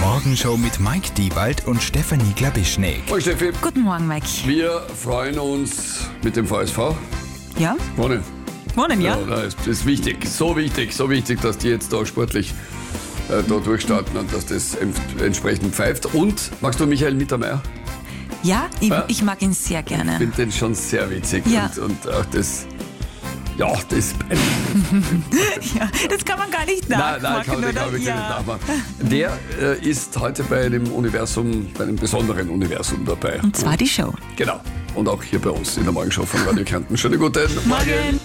Morgenshow mit Mike Diewald und Stefanie Glabischnik. Hallo Steffi, Guten Morgen, Mike. wir freuen uns mit dem VSV. Ja? Wohnen. Wohnen, ja? Das ist wichtig, so wichtig, dass die jetzt da sportlich da durchstarten und dass das entsprechend pfeift. Und magst du Michael Mittermeier? Ja, ich mag ihn sehr Ich gerne. finde den schon sehr witzig. Ja. Und auch das. Ja, das. Ja, das kann man gar nicht Nein, nachmachen, kann man oder? wirklich nicht Ja. nachmachen. Der ist heute bei einem Universum, bei einem besonderen Universum dabei. Und zwar die Show. Genau. Und auch hier bei uns in der Morgenshow von Radio Kärnten. Schönen guten Morgen.